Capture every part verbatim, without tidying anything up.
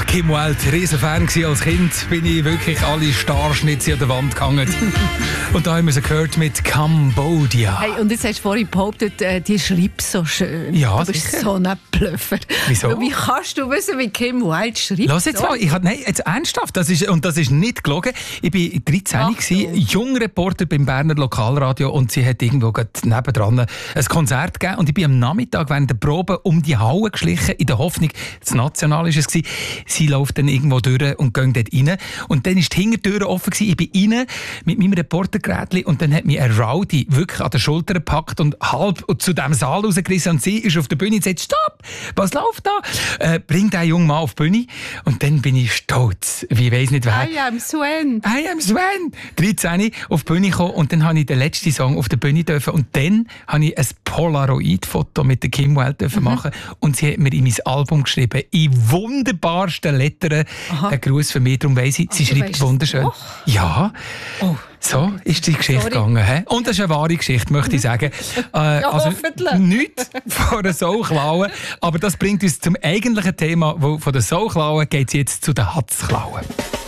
Kim Wilde, Riesenfan als Kind, bin ich wirklich alle Starschnitze an der Wand gehangen. Und da haben wir sie gehört mit Cambodia. Hey, und jetzt hast du vorhin behauptet, äh, die schreibt so schön. Ja, du bist sicher. so ein Blöffer. Wieso? Wie kannst du wissen, wie Kim Wilde schreibt? Lass jetzt mal, ich hab, nein, jetzt ernsthaft, das ist, und das ist nicht gelogen. Ich war dreizehn, gewesen, Jungreporter beim Berner Lokalradio, und sie hat irgendwo gerade nebendran ein Konzert gegeben, und ich bin am Nachmittag während der Probe um die Halle geschlichen, in der Hoffnung, das National war es gewesen. Sie läuft dann irgendwo durch und geht dort rein. Und dann war die Hintertür offen gewesen. Ich bin rein mit meinem Reportergerätchen, und dann hat mich ein Rowdy wirklich an der Schulter gepackt und halb zu diesem Saal rausgerissen, und sie ist auf der Bühne und sagt: «Stopp! Was läuft da? Äh, bring den jungen Mann auf die Bühne.» Und dann bin ich stolz, wie ich weiss nicht wer. I am Sven. I am Sven. dreizehn auf die Bühne gekommen, und dann habe ich den letzten Song auf der Bühne dürfen, und dann habe ich ein Polaroid-Foto mit der Kim Wilde dürfen mhm. machen, und sie hat mir in mein Album geschrieben, in wunderbarsten Lettern, ein Gruß für mich, darum weiss ich, sie also schreibt wunderschön. Oh. Ja, oh. so ist die Geschichte Sorry. gegangen. He? Und das ist eine wahre Geschichte, möchte ich sagen. Äh, ja, also hoffentlich. Nichts von der Soulklauen, aber das bringt uns zum eigentlichen Thema, wo von der Soulklauen geht es jetzt zu den Hatzklauen.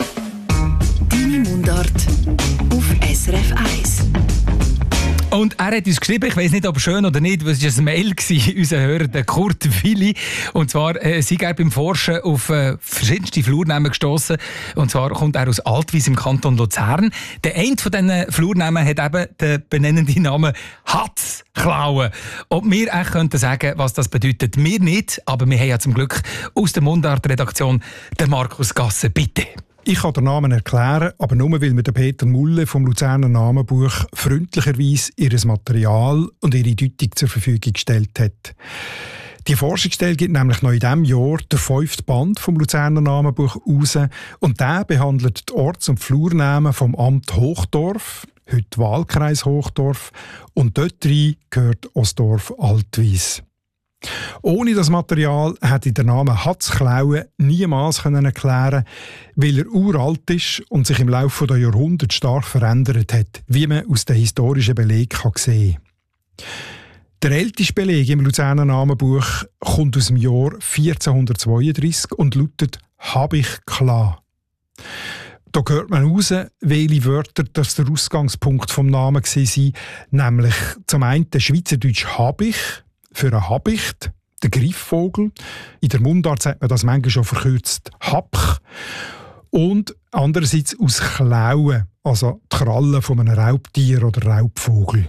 Deine Mundart auf S R F eins. Und er hat uns geschrieben, ich weiss nicht, ob schön oder nicht, weil es war ein Mail, unser Hörer, der Kurt Willi. Und zwar äh, sei er beim Forschen auf äh, verschiedenste Flurnamen gestossen. Und zwar kommt er aus Altwies im Kanton Luzern. Der eine von diesen Flurnamen hat eben den benennenden Namen Hatzklauen. Ob wir echt könnten sagen, was das bedeutet, wir nicht. Aber wir haben ja zum Glück aus der Mundart-Redaktion den Markus Gasser. Bitte. Ich kann den Namen erklären, aber nur weil mir der Peter Mulle vom Luzerner Namenbuch freundlicherweise ihr Material und ihre Deutung zur Verfügung gestellt hat. Die Forschungsstelle gibt nämlich noch in diesem Jahr den fünften Band vom Luzerner Namenbuch raus, und der behandelt die Orts- und Flurnamen vom Amt Hochdorf, heute Wahlkreis Hochdorf, und dort rein gehört Ostdorf-Altwies. Ohne das Material hätte ich den Namen Hatzklauen niemals erklären können, weil er uralt ist und sich im Laufe der Jahrhunderte stark verändert hat, wie man aus den historischen Belegen sehen kann. Der älteste Beleg im Luzerner Namenbuch kommt aus dem Jahr vierzehnhundertzweiunddreissig und lautet «Hab ich klar». Da hört man raus, welche Wörter das der Ausgangspunkt vom Namen waren, nämlich zum einen Schweizerdeutsch «hab ich», für einen Habicht, den Greifvogel. In der Mundart sagt man das manchmal schon verkürzt Hapch. Und andererseits aus Klauen, also die Krallen von einem Raubtier oder Raubvogel.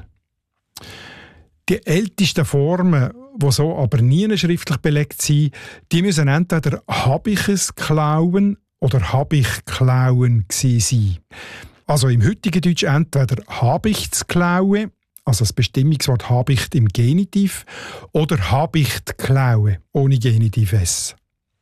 Die ältesten Formen, die so aber nie schriftlich belegt sind, die müssen entweder Habiches klauen oder Habichklauen gewesen sein. Also im heutigen Deutsch entweder Habichtsklaue, also das Bestimmungswort Habicht im Genitiv, oder Habichtklaue ohne Genitiv S.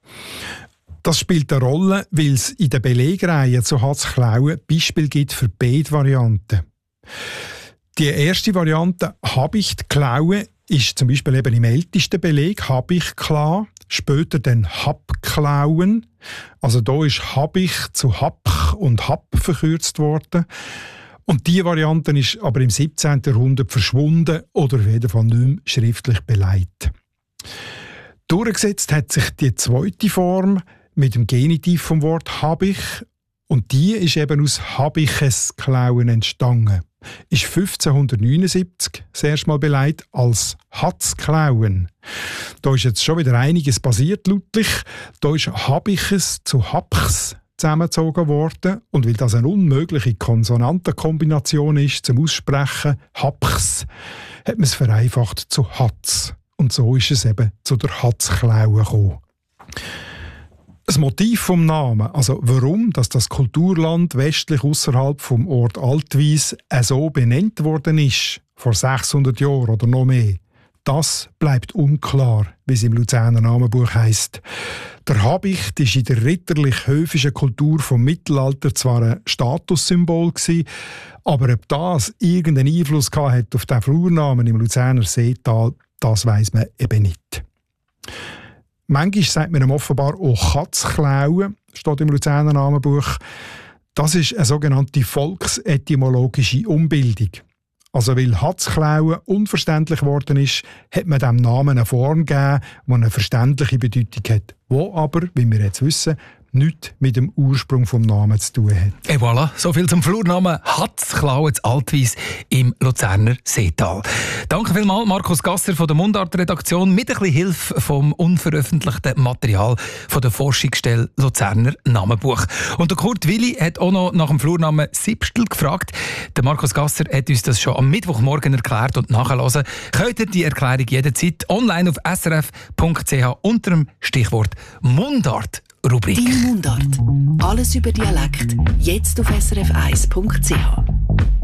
Das spielt eine Rolle, weil es in der Belegreihe zu Hatzklauen Beispiel gibt für beide Varianten. Die erste Variante, Habichtklaue, ist zum Beispiel eben im ältesten Beleg Habichtkla, später dann Habklauen. Also da ist Habicht zu Hapch und Hab verkürzt worden. Und diese Variante ist aber im siebzehnten Jahrhundert verschwunden oder auf jeden Fall nicht mehr schriftlich beleidigt. Durchgesetzt hat sich die zweite Form mit dem Genitiv vom Wort «habich», und die ist eben aus «habiches Klauen» entstanden. Ist fünfzehnhundertneunundsiebzig das erste Mal beleidigt als «Hatzklauen». Da ist jetzt schon wieder einiges passiert, lautlich. Da ist «habiches» zu «habchs» zusammengezogen worden, und weil das eine unmögliche Konsonantenkombination ist zum Aussprechen, Hapchs, hat man es vereinfacht zu Hatz. Und so ist es eben zu der Hatzklaue gekommen. Das Motiv vom Namen, also warum dass das Kulturland westlich außerhalb vom Ort Altwies so benannt worden ist, vor sechshundert Jahren oder noch mehr, das bleibt unklar, wie es im Luzerner Namenbuch heisst. Der Habicht war in der ritterlich-höfischen Kultur vom Mittelalter zwar ein Statussymbol gewesen, aber ob das irgendeinen Einfluss hat auf den Flurnamen im Luzerner Seetal, das weiss man eben nicht. Manchmal sagt man ihm offenbar auch Katzklauen, steht im Luzerner Namenbuch. Das ist eine sogenannte volksetymologische Umbildung. Also weil Hatzklauen unverständlich geworden ist, hat man dem Namen eine Form gegeben, die eine verständliche Bedeutung hat, die aber, wie wir jetzt wissen, nichts mit dem Ursprung des Namens zu tun hat. Et voilà, so viel zum Flurnamen Hatzklauen zu Altwies im Luzerner Seetal. Danke vielmals, Markus Gasser von der Mundart-Redaktion, mit ein bisschen Hilfe vom unveröffentlichten Material von der Forschungsstelle Luzerner Namenbuch. Und der Kurt Willi hat auch noch nach dem Flurnamen Sipstel gefragt. Der Markus Gasser hat uns das schon am Mittwochmorgen erklärt und nachhören. Könnt ihr die Erklärung jederzeit online auf s r f punkt c h unter dem Stichwort Mundart Rubrik. Deine Mundart. Alles über Dialekt. Jetzt auf s r f eins punkt c h.